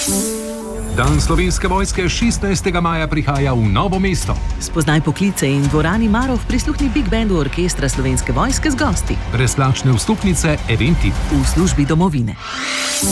Dan Slovenske vojske 16. maja prihaja v Novo mesto. Spoznaj poklice in dvorani Marof prisluhni Big Bandu Orkestra Slovenske vojske z gosti. Brezplačne vstopnice Eventi. V službi domovine.